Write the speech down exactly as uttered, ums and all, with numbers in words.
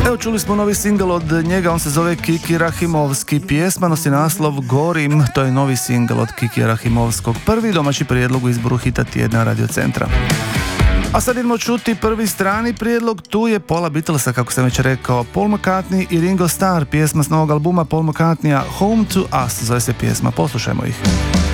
Evo, čuli smo novi singl od njega, on se zove Kiki Rahimovski, pjesma nosi naslov Gorim, to je novi singl od Kiki Rahimovskog, prvi domaći prijedlog u izboru hita tjedna Radio Centra. A sad idemo čuti prvi strani prijedlog, tu je pola Beatlesa, kako sam već rekao, Paul McCartney i Ringo Starr, pjesma s novog albuma Paul McCartneya Home to Us, zove se pjesma, poslušajmo ih.